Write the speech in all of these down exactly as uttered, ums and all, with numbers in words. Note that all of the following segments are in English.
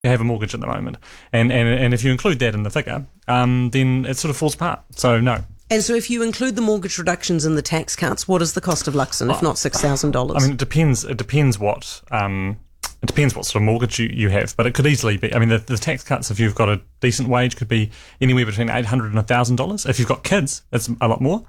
have a mortgage at the moment. And, and, and if you include that in the figure, um, then it sort of falls apart. So, no. And so if you include the mortgage reductions and the tax cuts, what is the cost of Luxon, if not six thousand dollars? I mean, it depends. It depends what um, it depends what sort of mortgage you, you have, but it could easily be. I mean, the, the tax cuts, if you've got a decent wage, could be anywhere between eight hundred and one thousand dollars. If you've got kids, it's a lot more.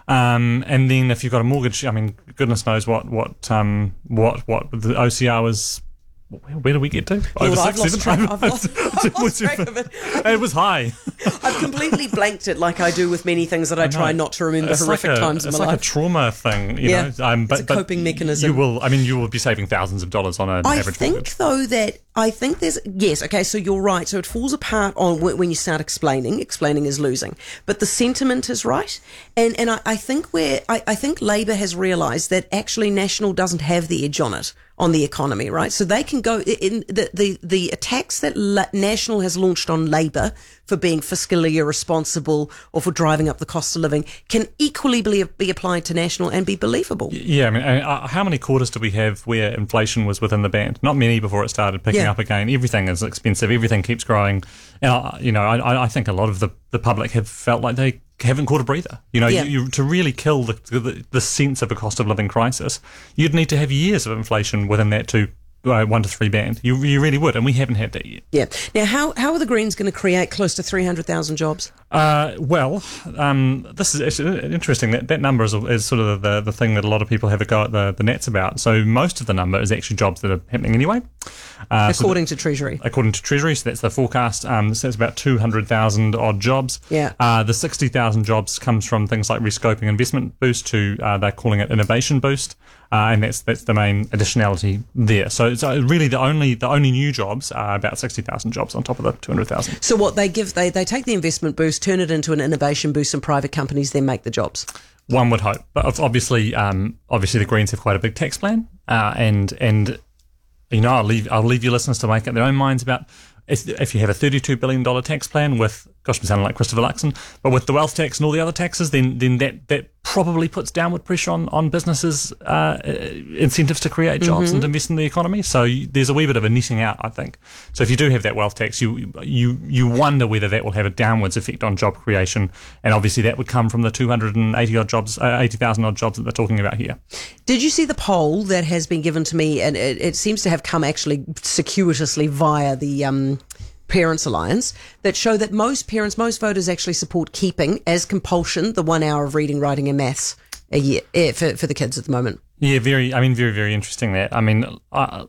Um, and then if you've got a mortgage, I mean, goodness knows what what um, what what the O C R was. Where did we get to? Yeah, well, Over I've six, lost seven? track, I've lost, I've lost track of it. It was high. I've completely blanked it, like I do with many things that I, I try not to remember it's horrific like a, times in my my life. life. It's like a trauma thing, you yeah, know. Um, but, it's a coping but mechanism. You will. I mean, you will be saving thousands of dollars on an I average think, mortgage. though, that I think there's yes. Okay, so you're right. So it falls apart on when you start explaining. Explaining is losing, but the sentiment is right. And and I, I think where I, I think Labor has realised that actually National doesn't have the edge on it. On the economy, right? So they can go in the the, the attacks that La- National has launched on Labor for being fiscally irresponsible or for driving up the cost of living can equally be, be applied to National and be believable. Yeah, I mean, uh, how many quarters do we have where inflation was within the band? Not many before it started picking yeah. up again. Everything is expensive. Everything keeps growing. And, uh, you know, I, I think a lot of the, the public have felt like they haven't caught a breather. You know, yeah. you, you, to really kill the, the the sense of a cost of living crisis, you'd need to have years of inflation within that two, uh, one to three band. You you really would, and we haven't had that yet. Yeah. Now, how how are the Greens going to create close to three hundred thousand jobs? Uh, well, um, this is actually interesting. That that number is, is sort of the, the thing that a lot of people have a go at the, the Nats about. So most of the number is actually jobs that are happening anyway. Uh, according so to Treasury. According to Treasury, so that's the forecast. Um, so that's about two hundred thousand odd jobs. Yeah. Uh, the sixty thousand jobs comes from things like rescoping investment boost to, uh, they're calling it innovation boost. Uh, and that's that's the main additionality there. So it's uh, really the only the only new jobs are about sixty thousand jobs on top of the two hundred thousand. So what they give, they, they take the investment boost, turn it into an innovation boost, and private companies then make the jobs. One would hope, but obviously, um, obviously the Greens have quite a big tax plan, uh, and and you know I'll leave I'll leave your listeners to make up their own minds about if, if you have a thirty-two billion dollars tax plan with, gosh, I'm sounding like Christopher Luxon, but with the wealth tax and all the other taxes, then then that that probably puts downward pressure on, on businesses' uh, incentives to create jobs mm-hmm. and to invest in the economy. So you, there's a wee bit of a netting out, I think. So if you do have that wealth tax, you you you wonder whether that will have a downwards effect on job creation, and obviously that would come from the two hundred eighty odd jobs, uh, eighty thousand odd jobs that they're talking about here. Did you see the poll that has been given to me, and it, it seems to have come actually circuitously via the um, Parents Alliance, that show that most parents, most voters actually support keeping as compulsion the one hour of reading, writing and maths a year eh, for, for the kids at the moment? Yeah, very, I mean, very, very interesting that. I mean, uh,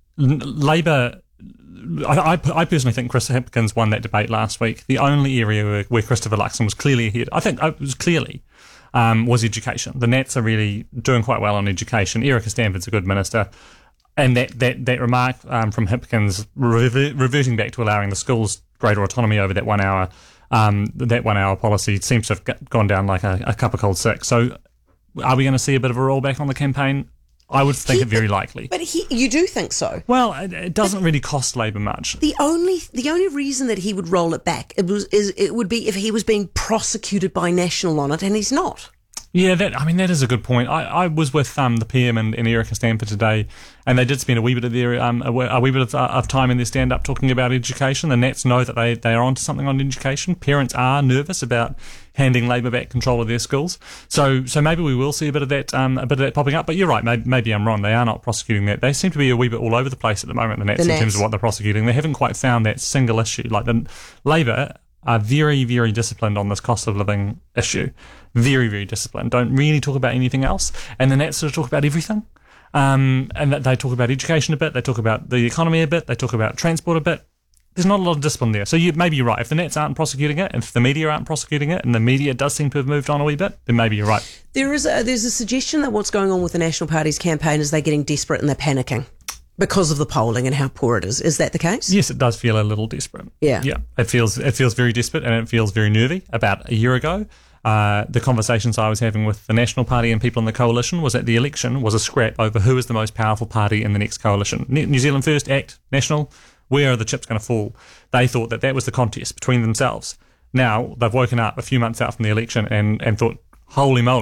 Labor, I, I, I personally think Chris Hipkins won that debate last week. The only area where, where Christopher Luxon was clearly ahead, I think it was clearly, um, was education. The Nats are really doing quite well on education. Erica Stanford's a good minister. And that, that, that remark um, from Hipkins rever- reverting back to allowing the schools greater autonomy over that one hour, um, that one hour policy seems to have g- gone down like a, a cup of cold sick. So are we going to see a bit of a rollback on the campaign? I would think he, it very but, likely. But he, you do think so? Well, it, it doesn't but really cost Labor much. The only the only reason that he would roll it back it was is it would be if he was being prosecuted by National on it, and he's not. Yeah, that I mean that is a good point. I, I was with um, the P M and, and Erica Stanford today, and they did spend a wee bit of their um, a, a wee bit of, uh, of time in their stand up talking about education. The Nats know that they, they are onto something on education. Parents are nervous about handing Labor back control of their schools, so so maybe we will see a bit of that um, a bit of that popping up. But you're right, maybe, maybe I'm wrong. They are not prosecuting that. They seem to be a wee bit all over the place at the moment. The Nats, the Nats. in terms of what they're prosecuting, they haven't quite found that single issue. Like the Labor are very, very disciplined on this cost of living issue. Very, very disciplined. Don't really talk about anything else. And the Nats sort of talk about everything. Um, and they talk about education a bit. They talk about the economy a bit. They talk about transport a bit. There's not a lot of discipline there. So you, maybe you're right. If the Nats aren't prosecuting it, if the media aren't prosecuting it, and the media does seem to have moved on a wee bit, then maybe you're right. There is a, there's a suggestion that what's going on with the National Party's campaign is they're getting desperate and they're panicking because of the polling and how poor it is. Is that the case? Yes, it does feel a little desperate. Yeah. Yeah. It feels it feels very desperate, and it feels very nervy. About a year ago, uh, the conversations I was having with the National Party and people in the coalition was that the election was a scrap over who is the most powerful party in the next coalition. New Zealand First, ACT, National, where are the chips going to fall? They thought that that was the contest between themselves. Now, they've woken up a few months out from the election and, and thought, holy moly,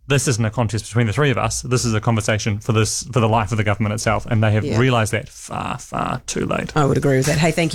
this isn't a contest between the three of us. This is a conversation for this for the life of the government itself, and they have Yeah. realised that far, far too late. I would agree with that. Hey, thank you.